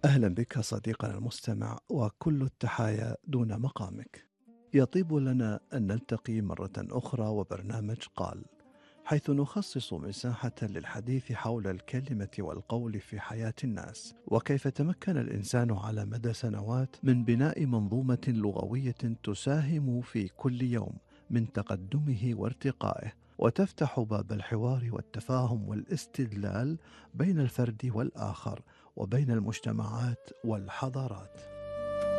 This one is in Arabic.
أهلا بك صديقنا المستمع وكل التحايا دون مقامك. يطيب لنا أن نلتقي مرة أخرى وبرنامج قال، حيث نخصص مساحة للحديث حول الكلمة والقول في حياة الناس، وكيف تمكن الإنسان على مدى سنوات من بناء منظومة لغوية تساهم في كل يوم من تقدمه وارتقائه، وتفتح باب الحوار والتفاهم والاستدلال بين الفرد والآخر وبين المجتمعات والحضارات.